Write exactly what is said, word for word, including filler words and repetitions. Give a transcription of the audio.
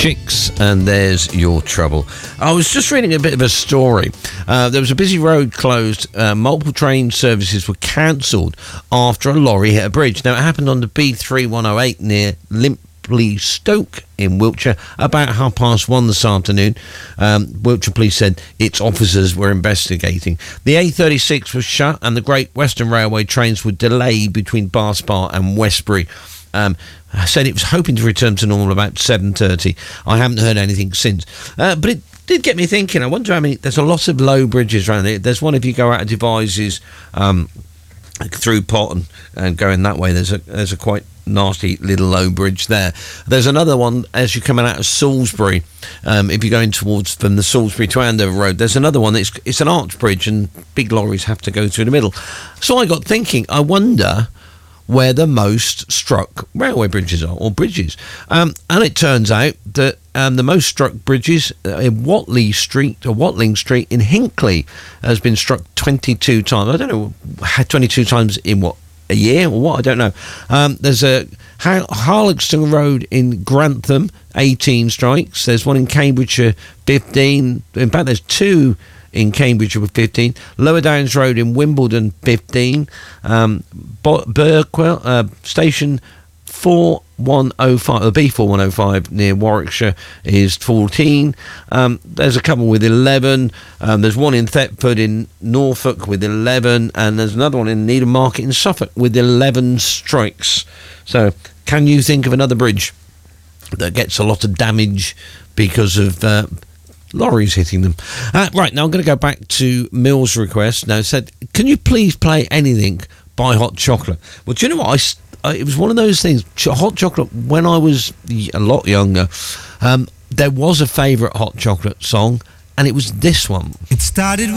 Chicks, and there's Your Trouble. I was just reading a bit of a story. Uh, there was a busy road closed. Uh, multiple train services were cancelled after a lorry hit a bridge. Now, it happened on the B three one oh eight near Limpley Stoke in Wiltshire about half past one this afternoon. Um, Wiltshire Police said its officers were investigating. The A thirty-six was shut and the Great Western Railway trains were delayed between Bar Spa and Westbury. Um, I said it was hoping to return to normal about seven thirty. I haven't heard anything since. Uh, but it did get me thinking. I wonder how many... There's a lot of low bridges around there. There's one if you go out of Devizes um, through Potton and going that way. There's a there's a quite nasty little low bridge there. There's another one as you're coming out of Salisbury. Um, if you're going towards from the Salisbury to Andover Road, there's another one. It's, it's an arch bridge and big lorries have to go through the middle. So I got thinking, I wonder... where the most struck railway bridges are, or bridges. Um, and it turns out that um, the most struck bridges in Watley Street, or Watling Street in Hinckley, has been struck twenty-two times. I don't know, twenty-two times in what, a year or what? I don't know. Um, there's a Har- Harlexton Road in Grantham, eighteen strikes. There's one in Cambridgeshire, fifteen. In fact, there's two in Cambridgeshire with fifteen. Lower Downs Road in Wimbledon, fifteen. Um, Bo- Burkwell uh, Station four one oh five, the B four one oh five near Warwickshire is fourteen. Um, there's a couple with eleven. Um, there's one in Thetford in Norfolk with eleven, and there's another one in Needham Market in Suffolk with eleven strikes. So, can you think of another bridge that gets a lot of damage because of uh, lorries hitting them? Uh, right, now I'm going to go back to Mill's request. Now, it said, can you please play anything by Hot Chocolate? Well, do you know what? I, st- uh, it was one of those things. Ch- Hot Chocolate, when I was a lot younger, um, there was a favourite Hot Chocolate song, and it was this one. It started with